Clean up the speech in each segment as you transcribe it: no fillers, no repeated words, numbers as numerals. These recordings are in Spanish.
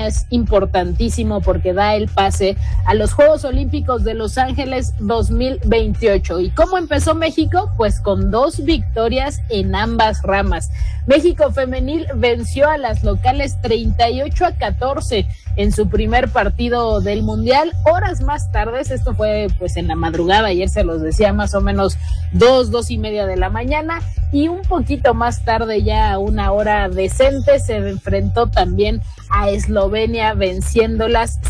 es importantísimo porque da el pase a los Juegos Olímpicos de Los Ángeles 2028. ¿Y cómo empezó México? Pues con 2 victorias en ambas ramas. México femenil venció a las locales 38-14 en su primer partido del Mundial. Horas más tarde, esto fue pues en la madrugada, ayer se los decía, más o menos 2:30 de la mañana, y un poquito más tarde, ya a una hora decente, se enfrentó también a Eslovenia, venciéndolas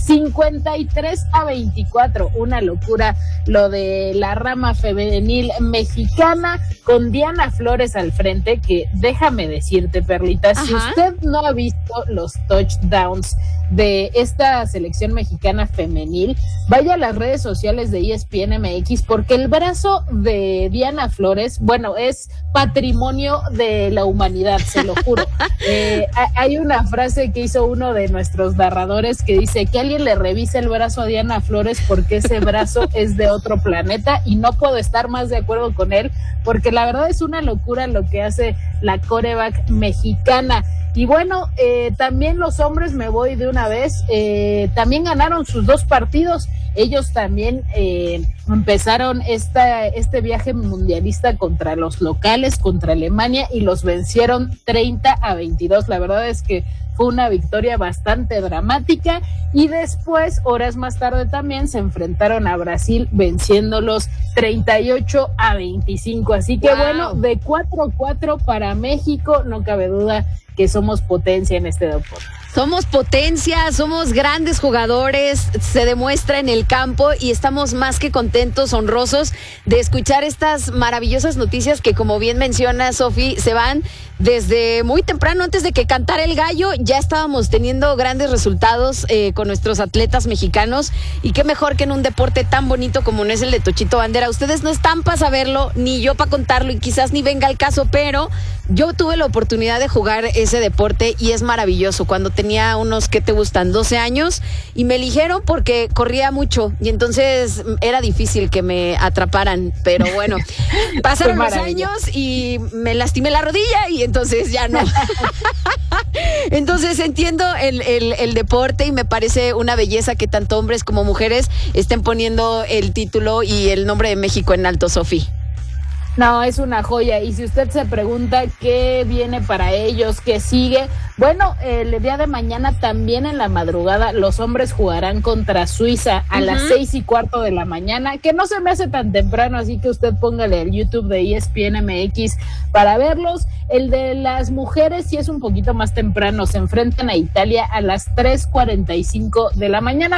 53-24. Una locura lo de la rama femenil mexicana, con Diana Flores al frente, que déjame decirte, Perlita, si usted no ha visto los touchdowns de esta selección mexicana femenil, vaya a las redes sociales de ESPN MX, porque el brazo de Diana Flores, bueno, es patrimonio de la humanidad, se lo juro. Hay una frase que hizo uno de nuestros narradores que dice que alguien le revise el brazo a Diana Flores porque ese brazo es de otro planeta, y no puedo estar más de acuerdo con él, porque la verdad es una locura lo que hace la quarterback mexicana. Y bueno, también los hombres, me voy de una vez, también ganaron sus 2 partidos. Ellos también empezaron este viaje mundialista contra los locales, contra Alemania, y los vencieron 30-22. La verdad es que fue una victoria bastante dramática, y después, horas más tarde, también se enfrentaron a Brasil, venciéndolos 38-25. Así que bueno, de 4-4 para México, no cabe duda que somos potencia en este deporte. Somos potencia, somos grandes jugadores, se demuestra en el campo, y estamos más que contentos, honrosos de escuchar estas maravillosas noticias que, como bien menciona Sofi, se van desde muy temprano. Antes de que cantara el gallo, ya estábamos teniendo grandes resultados con nuestros atletas mexicanos, y qué mejor que en un deporte tan bonito como no es el de Tochito Bandera. Ustedes no están para saberlo, ni yo para contarlo, y quizás ni venga al caso, pero yo tuve la oportunidad de jugar ese deporte y es maravilloso. Cuando tenía unos, ¿qué te gustan? 12 años, y me eligieron porque corría mucho, y entonces era difícil que me atraparan, pero bueno, pasaron los años y me lastimé la rodilla, y entonces ya no. Entonces entiendo el deporte, y me parece una belleza que tanto hombres como mujeres estén poniendo el título y el nombre de México en alto, Sofi. No, es una joya. Y si usted se pregunta qué viene para ellos, qué sigue, bueno, el día de mañana también en la madrugada los hombres jugarán contra Suiza a las 6:15 de la mañana, que no se me hace tan temprano, así que usted póngale al YouTube de ESPN MX para verlos. El de las mujeres sí es un poquito más temprano, se enfrentan a Italia a las 3:45 de la mañana.